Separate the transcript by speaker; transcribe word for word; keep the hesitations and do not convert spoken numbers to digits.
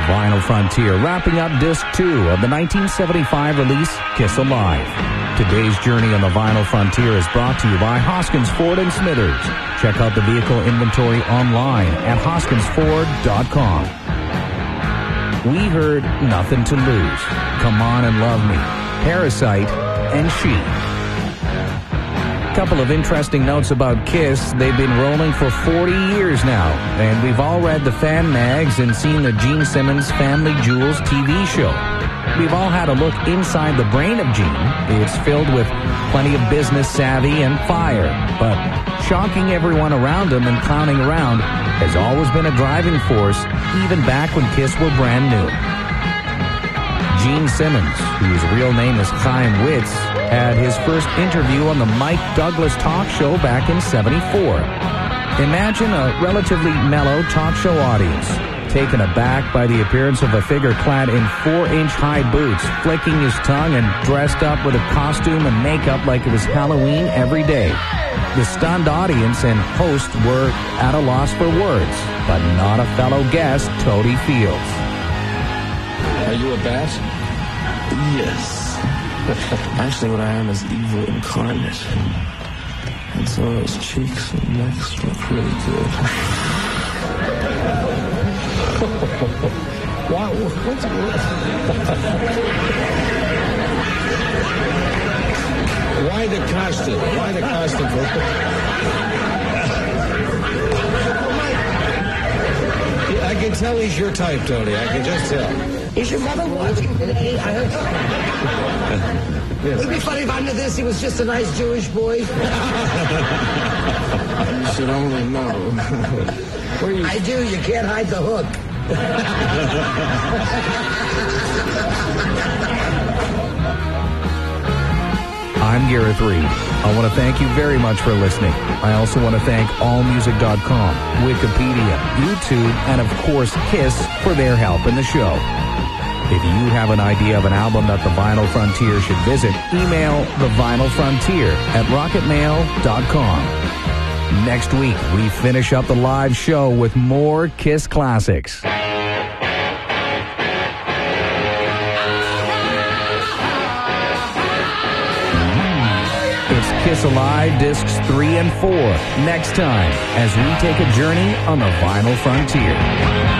Speaker 1: Vinyl Frontier, wrapping up disc two of the nineteen seventy-five release, Kiss Alive. Today's journey on the Vinyl Frontier is brought to you by Hoskins Ford and Smithers. Check out the vehicle inventory online at hoskins ford dot com. We heard Nothing to Lose, Come On and Love Me, Parasite, and She. Couple of interesting notes about Kiss. They've been rolling for forty years now, and we've all read the fan mags and seen the Gene Simmons Family Jewels T V show. We've all had a look inside the brain of Gene. It's filled with plenty of business savvy and fire, but shocking everyone around him and clowning around has always been a driving force, even back when Kiss were brand new. Gene Simmons, whose real name is Chaim Witz, had his first interview on the Mike Douglas talk show back in seventy-four. Imagine a relatively mellow talk show audience, taken aback by the appearance of a figure clad in four-inch high boots, flicking his tongue and dressed up with a costume and makeup like it was Halloween every day. The stunned audience and host were at a loss for words, but not a fellow guest, Toady Fields.
Speaker 2: Are you a bat?
Speaker 3: Yes. Actually, what I am is evil incarnate. And so those cheeks and necks look really good.
Speaker 2: Wow, what's Why the costume? Why the costume? I can tell he's your type, Tony. I can just tell.
Speaker 4: Is your mother watching today? Yes. Would it be funny if under this he was just a nice Jewish boy?
Speaker 3: You should only know.
Speaker 4: Where you... I do. You can't hide the hook.
Speaker 1: I'm Gareth Reed. I want to thank you very much for listening. I also want to thank all music dot com, Wikipedia, YouTube, and of course Kiss for their help in the show. If you have an idea of an album that the Vinyl Frontier should visit, email the Vinyl Frontier at rocket mail dot com. Next week, we finish up the live show with more Kiss classics. It's Kiss Alive Discs three and four next time as we take a journey on the Vinyl Frontier.